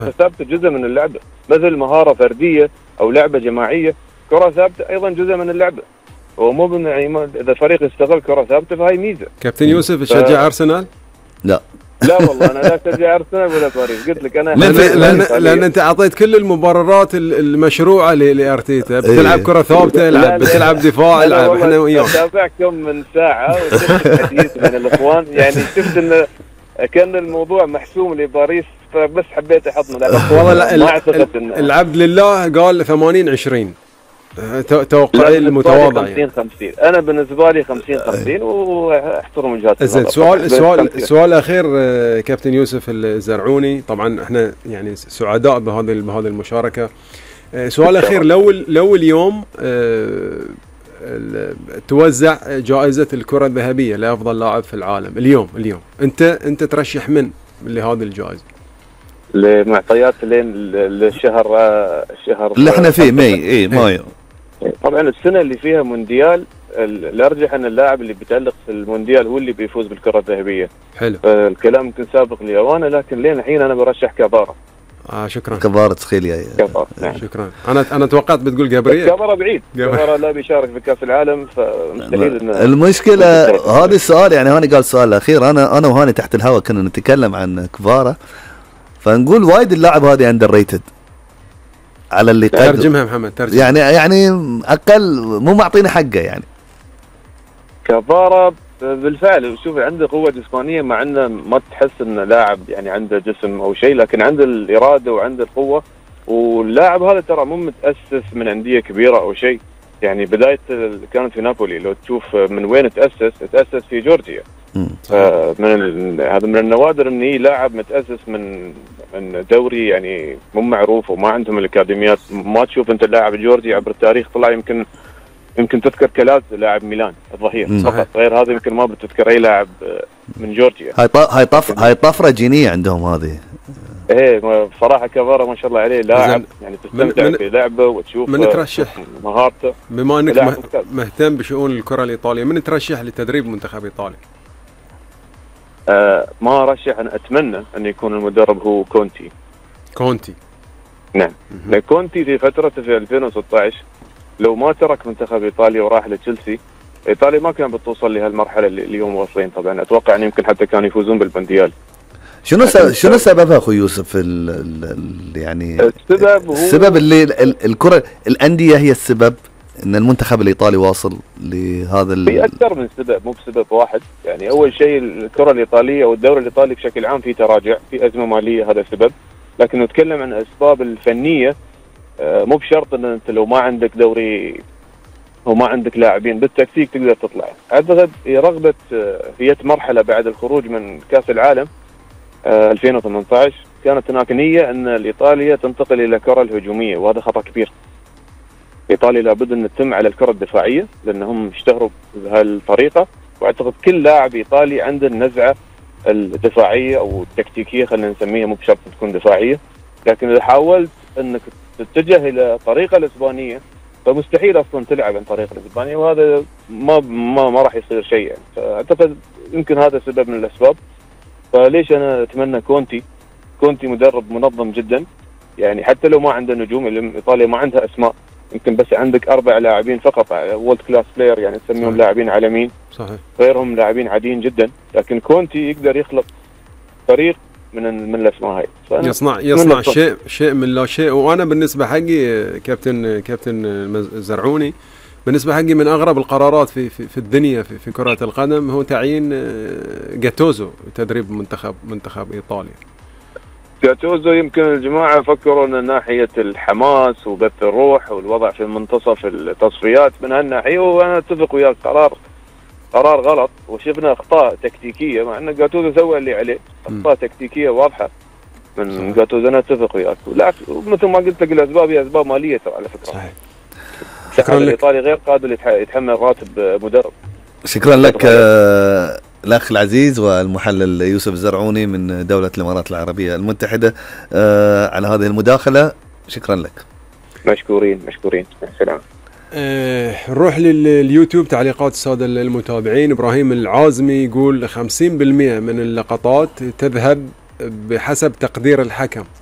ثابته جزء من اللعبه، مثل مهاره فرديه او لعبه جماعيه، كره ثابته ايضا جزء من اللعبه. هو مو يعني اذا فريق يستغل كره ثابته فهي ميزه. كابتن يوسف تشجع ارسنال؟ لا والله انا لا اشجع ارسنال ولا باريس، قلت لك انا لان انت اعطيت كل المبررات المشروعه لارتيتا، بتلعب كره ثابته، بتلعب دفاع، العب احنا وياك. تابعكم من ساعه وشفت الحديث من الاخوان، يعني شفت ان كان الموضوع محسوم لباريس، فبس حبيت احط والله العبد لله قال 80-20 توقعي المتواضع 50-50. انا بالنسبه لي 50-50 واحترم وجهات النظر. سؤال اخير كابتن يوسف الزرعوني، طبعا احنا يعني سعداء بهذه المشاركه. سؤال اخير، لو اليوم توزع جائزه الكره الذهبيه لافضل لاعب في العالم اليوم انت ترشح من لهذه الجائزه؟ لمعطيات لين الشهر اللي احنا فيه مايو. طبعا السنه اللي فيها مونديال، الارجح ان اللاعب اللي بيتالق في المونديال هو اللي بيفوز بالكره الذهبيه. حلو. الكلام يمكن سابق لاوانه، لكن لين الحين انا برشح كافارا. شكرا. كافارا تخيل كافارا. نعم. شكرا. انا توقعت بتقول جابرييل. كافارا بعيد. كافارا لا بيشارك في كاس العالم، فمستحيل المشكله هذا السؤال، يعني هاني قال السؤال الاخير، انا وهاني تحت الهواء كنا نتكلم عن كافارا، فنقول وايد اللاعب هذا اندر ريتد على اللي ترجمها محمد، ترجم. يعني اقل مو معطيني حقه يعني. كافارا بالفعل شوف عنده قوه جسمانيه، مع انه ما تحس انه لاعب يعني عنده جسم او شيء، لكن عنده الاراده وعنده القوه. واللاعب هذا ترى مو متاسس من انديه كبيره او شيء، يعني بدايه كانت في نابولي. لو تشوف من وين تاسس في جورجيا. هذا من النوادر ان هي لاعب متاسس من دوري يعني مو معروف، وما عندهم الاكاديميات. ما تشوف انت اللاعب الجورجي عبر التاريخ طلع يمكن تذكر كلاز لاعب ميلان الظهير فقط، غير هذا يمكن ما بتذكر اي لاعب من جورجيا. هاي طفره جينيه عندهم هذه. ايه بصراحه كافارا ما شاء الله عليه لاعب يعني تستمتع في لعبه وتشوف من ترشح مهارته. بما انك مهتم بشؤون الكره الايطاليه، من ترشح لتدريب منتخب ايطاليا؟ ما رشح، أنا أتمنى أن يكون المدرب هو كونتي. نعم. كونتي في فترته في 2016 لو ما ترك منتخب إيطاليا وراح لتشيلسي، إيطاليا ما كان بتوصل لهالمرحلة اللي اليوم واصلين. طبعا أتوقع أن يمكن حتى كانوا يفوزون بالمونديال. شنو سببها أخو يوسف؟ يعني السبب اللي الكرة الأندية هي السبب ان المنتخب الايطالي واصل لهذا في اكثر من سبب، مو بسبب واحد. يعني اول شيء الكره الايطاليه او الدوري الايطالي بشكل عام في تراجع، في ازمه ماليه، هذا سبب. لكن نتكلم عن الاسباب الفنيه، مو بشرط ان انت لو ما عندك دوري وما عندك لاعبين بالتكتيك تقدر تطلع. اعتقد رغبه في مرحله بعد الخروج من كاس العالم 2018 كانت هناك نيه ان الايطاليا تنتقل الى الكره الهجوميه، وهذا خطا كبير. ايطاليا لابد ان تتم على الكره الدفاعيه، لانهم اشتهروا بهالطريقه. واعتقد كل لاعب ايطالي عنده النزعه الدفاعيه او التكتيكيه، خلينا نسميها، مو بشرط تكون دفاعيه. لكن اذا حاولت انك تتجه الى الطريقه الاسبانيه فمستحيل اصلا تلعب عن طريقه الاسبانيه، وهذا ما راح يصير شيء يعني. فاعتقد يمكن هذا سبب من الاسباب. فليش انا اتمنى كونتي مدرب منظم جدا، يعني حتى لو ما عنده نجوم، ايطاليا ما عندها اسماء، يمكن بس عندك 4 لاعبين فقط وورلد كلاس بلاير، يعني تسميهم لاعبين عالميين. صحيح. غيرهم لاعبين عاديين جدا. لكن كونتي يقدر يخلق فريق من الاسماء هاي. يصنع شيء من لا شيء. وانا بالنسبه حقي كابتن زرعوني، بالنسبه حقي من اغرب القرارات في الدنيا في كره القدم هو تعيين جاتوزو تدريب منتخب ايطاليا. جاتوزو يمكن الجماعة فكروا أن ناحية الحماس وبث الروح والوضع في منتصف التصفيات من هالناحية، وأنا أتفق وياك، قرار غلط. وشفنا أخطاء تكتيكية، مع أن جاتوزو سوى اللي عليه، أخطاء تكتيكية واضحة من جاتوزو. أنا أتفق وياك، مثل ما قلت لك الأسباب هي أسباب مالية ترى على فكرة. صحيح. شكرا لك. الإيطالي غير قادر يتحمل راتب مدرب. شكرا لك الأخ العزيز والمحلل يوسف الزرعوني من دولة الإمارات العربية المتحدة على هذه المداخلة. شكرا لك. مشكورين. السلام. نروح لليوتيوب، تعليقات السادة المتابعين. إبراهيم العازمي يقول 50% من اللقطات تذهب بحسب تقدير الحكم